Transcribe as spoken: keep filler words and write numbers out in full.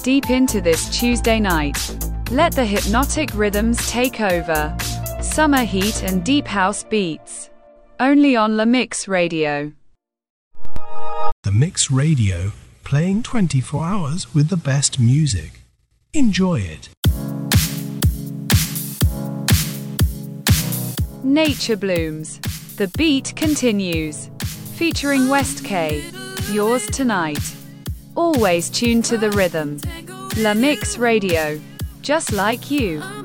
deep into this Tuesday night. Let the hypnotic rhythms take over. Summer heat and deep house beats. Only on La Mix Radio. The Mix Radio, playing twenty-four hours with the best music. Enjoy it. Nature Blooms. The beat continues. Featuring West K. Yours tonight. Always tuned to the rhythm. La Mix Radio. Just like you.